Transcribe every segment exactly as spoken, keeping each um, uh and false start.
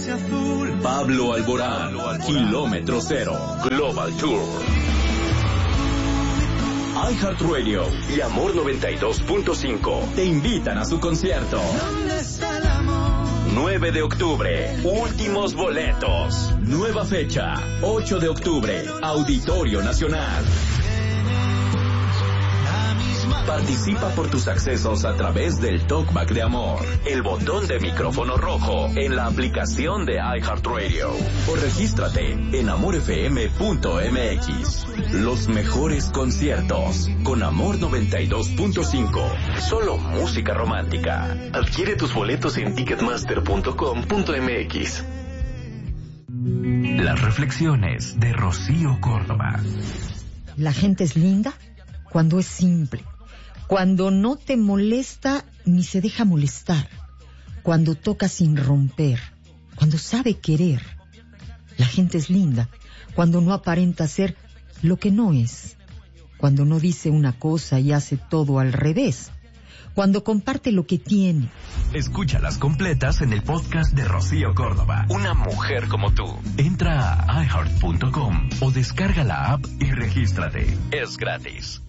ese azul. Pablo Alborán, Kilómetro Cero, Global Tour. iHeartRadio y Amor noventa y dos punto cinco te invitan a su concierto. ¿Dónde está el amor? nueve de octubre, últimos boletos. Nueva fecha, ocho de octubre, Auditorio Nacional. Participa por tus accesos a través del Talkback de Amor, el botón de micrófono rojo en la aplicación de iHeartRadio, o regístrate en amor f m punto m x. Los mejores conciertos con Amor noventa y dos punto cinco. Solo música romántica. Adquiere tus boletos en ticketmaster punto com punto m x. Las reflexiones de Rocío Córdoba. La gente es linda cuando es simple, cuando no te molesta ni se deja molestar, cuando toca sin romper, cuando sabe querer. La gente es linda cuando no aparenta ser lo que no es, cuando no dice una cosa y hace todo al revés, cuando comparte lo que tiene. Escúchalas completas en el podcast de Rocío Córdoba, Una Mujer Como Tú. Entra a i heart punto com o descarga la app y regístrate. Es gratis.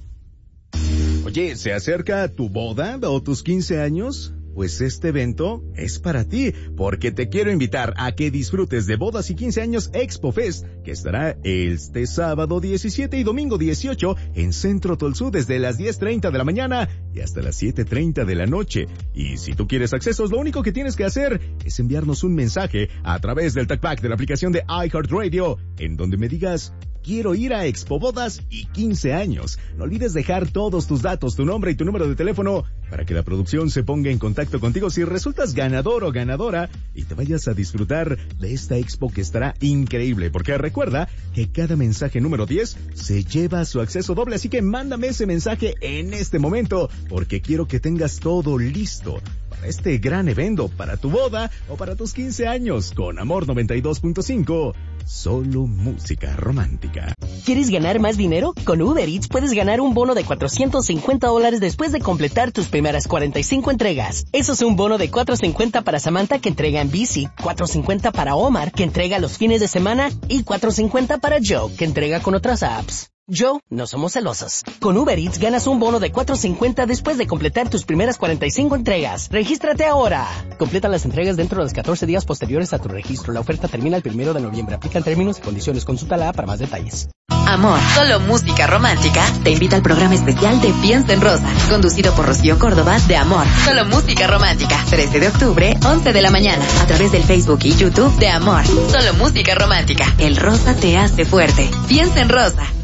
Oye, ¿se acerca tu boda o tus quince años? Pues este evento es para ti, porque te quiero invitar a que disfrutes de Bodas y quince años Expo Fest, que estará este sábado diecisiete y domingo dieciocho en Centro Tolsú desde las diez treinta de la mañana y hasta las siete treinta de la noche. Y si tú quieres accesos, lo único que tienes que hacer es enviarnos un mensaje a través del Talkback de la aplicación de iHeartRadio, en donde me digas: quiero ir a Expo Bodas y quince años. No olvides dejar todos tus datos, tu nombre y tu número de teléfono para que la producción se ponga en contacto contigo si resultas ganador o ganadora y te vayas a disfrutar de esta expo que estará increíble. Porque recuerda que cada mensaje número diez se lleva su acceso doble, así que mándame ese mensaje en este momento, porque quiero que tengas todo listo para este gran evento, para tu boda o para tus quince años, con Amor noventa y dos punto cinco. Solo música romántica. ¿Quieres ganar más dinero? Con Uber Eats puedes ganar un bono de cuatrocientos cincuenta dólares después de completar tus primeras cuarenta y cinco entregas. Eso es un bono de cuatrocientos cincuenta para Samantha, que entrega en bici, cuatrocientos cincuenta para Omar, que entrega los fines de semana, y cuatrocientos cincuenta para Joe, que entrega con otras apps. Joe, no somos celosos. Con Uber Eats ganas un bono de cuatrocientos cincuenta después de completar tus primeras cuarenta y cinco entregas. ¡Regístrate ahora! Completa las entregas dentro de los catorce días posteriores a tu registro. La oferta termina el primero de noviembre. Aplican términos y condiciones. Consulta la app para más detalles. Amor, solo música romántica, te invita al programa especial de Piensa en Rosa, conducido por Rocío Córdoba, de Amor, solo música romántica, trece de octubre, once de la mañana, a través del Facebook y YouTube de Amor, solo música romántica. El rosa te hace fuerte. Piensa en Rosa.